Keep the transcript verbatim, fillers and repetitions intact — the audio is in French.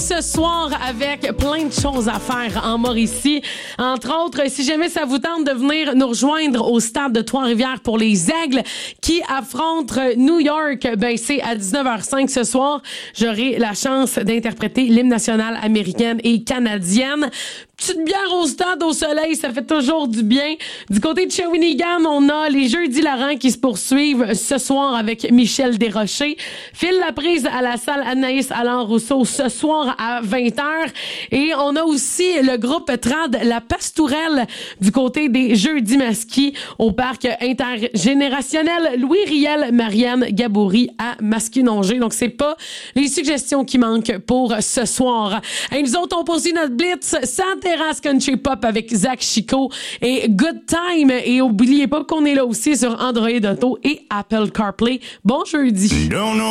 ce soir avec plein de choses à faire en Mauricie. Entre autres, si jamais ça vous tente de venir nous rejoindre au stade de Trois-Rivières pour les Aigles qui affrontent New York, ben c'est à dix-neuf heures cinq ce soir. J'aurai la chance d'interpréter l'hymne national américaine et canadienne. Petite bière au stade au soleil, ça fait toujours du bien. Du côté de Shawinigan, on a les Jeudis Laurent qui se poursuivent ce soir avec Michel Desrochers. File la prise à la salle Anaïs Alain Rousseau ce soir à vingt heures. Et on a aussi le groupe Trad La Pastourelle du côté des Jeudis Masquis au parc intergénérationnel Louis Riel Marianne Gaboury à Masquinongé. Donc c'est pas les suggestions qui manquent pour ce soir. Et nous autres, on poursuit notre blitz sans terrasse country pop avec Zach Chico et Good Time. Et oubliez pas qu'on est là aussi sur Android Auto et Apple CarPlay. Bon jeudi.